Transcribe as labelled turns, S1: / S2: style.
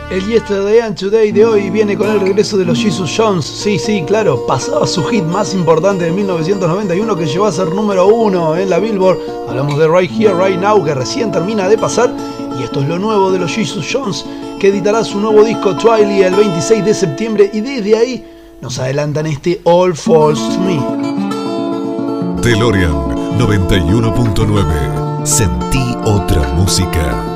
S1: El Yesterday and Today de hoy viene con el regreso de los Jesus Jones. Sí, claro, pasaba su hit más importante de 1991 que llegó a ser número 1 en la Billboard. Hablamos de Right Here, Right Now, que recién termina de pasar. Y esto es lo nuevo de los Jesus Jones, que editará su nuevo disco Twilight el 26 de septiembre. Y desde ahí nos adelantan este All Falls to Me.
S2: DeLorean 91.9. Sentí otra música.